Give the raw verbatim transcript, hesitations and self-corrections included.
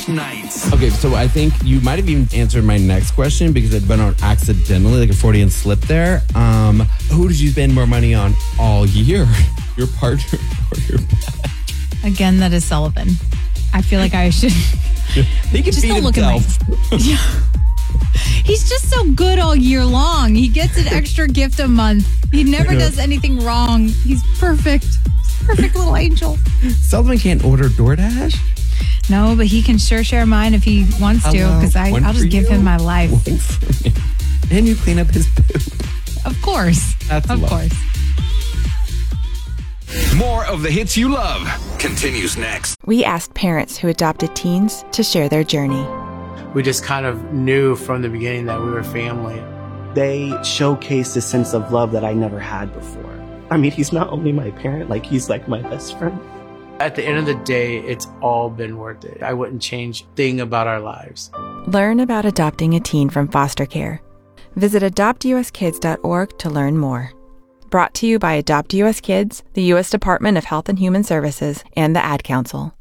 nights. Okay, so I think you might have even answered my next question because it went on accidentally, like a Freudian slip there. Um, who did you spend more money on all year? Your partner or your pet? Again, that is Sullivan. I feel like I should... He can just feed don't look himself. at my... Yeah. He's just so good all year long. He gets an extra gift a month. He never does anything wrong. He's perfect. He's a perfect little angel. Sullivan can't order DoorDash? No, but he can sure share mine if he wants to, because I'll One just for give you, him my life. one for me. And you clean up his poop. Of course. That's of love. course. More of the hits you love continues next. We asked parents who adopted teens to share their journey. We just kind of knew from the beginning that we were family. They showcased a sense of love that I never had before. I mean, he's not only my parent, like he's like my best friend. At the end of the day, it's all been worth it. I wouldn't change a thing about our lives. Learn about adopting a teen from foster care. Visit adopt u s kids dot org to learn more. Brought to you by Adopt U S Kids, the U S Department of Health and Human Services, and the Ad Council.